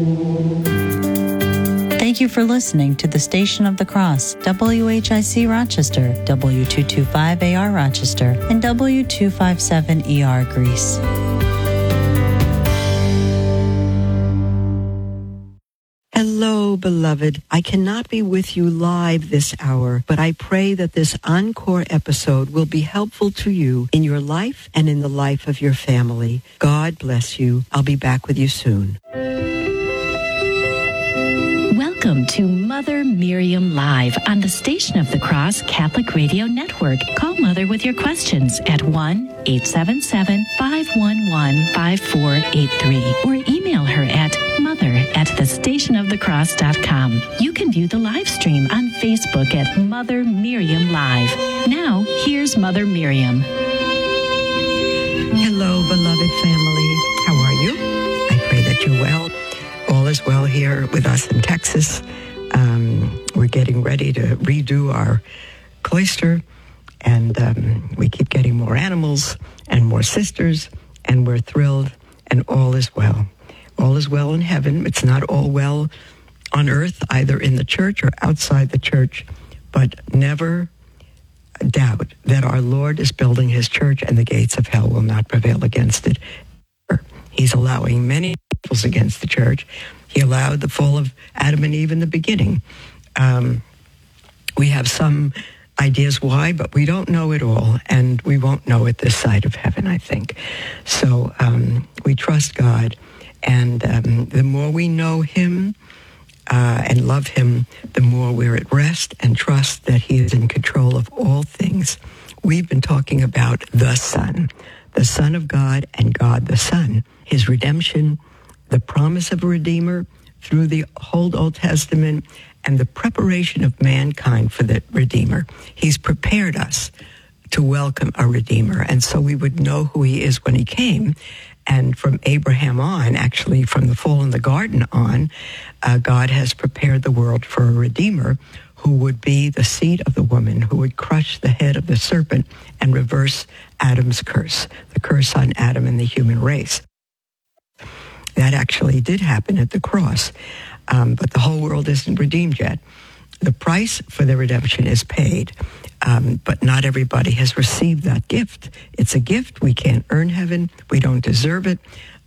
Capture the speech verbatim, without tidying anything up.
Thank you for listening to the Station of the Cross, W H I C Rochester, W two twenty-five A R Rochester, and W two fifty-seven E R Greece. Hello, beloved. I cannot be with you live this hour, but I pray that this encore episode will be helpful to you in your life and in the life of your family. God bless you. I'll be back with you soon. Welcome to Mother Miriam Live on the Station of the Cross Catholic Radio Network. Call Mother with your questions at one eight seven seven, five one one, five four eight three or email her at mother at the station of the cross dot com. You can view the live stream on Facebook at Mother Miriam Live. Now, here's Mother Miriam. Hello, beloved family. How are you? I pray that you're well. All is well here with us in Texas. Um, we're getting ready to redo our cloister, and um, we keep getting more animals and more sisters, and we're thrilled, and all is well. All is well in heaven. It's not all well on earth, either in the church or outside the church, but never doubt that our Lord is building his church, and the gates of hell will not prevail against it. He's allowing many evils against the church. He allowed the fall of Adam and Eve in the beginning. Um, we have some ideas why, but we don't know it all, and we won't know it this side of heaven, I think. So um, we trust God, and um, the more we know him uh, and love him, the more we're at rest and trust that he is in control of all things. We've been talking about the Son, the Son of God and God the Son, his redemption, the promise of a Redeemer through the whole Old Testament, and the preparation of mankind for the Redeemer. He's prepared us to welcome a Redeemer, and so we would know who he is when he came. And from Abraham on, actually from the fall in the garden on, uh, God has prepared the world for a Redeemer who would be the seed of the woman, who would crush the head of the serpent and reverse Adam's curse, the curse on Adam and the human race. That actually did happen at the cross, um, but the whole world isn't redeemed yet. The price for the redemption is paid, um, but not everybody has received that gift. It's a gift. We can't earn heaven. We don't deserve it,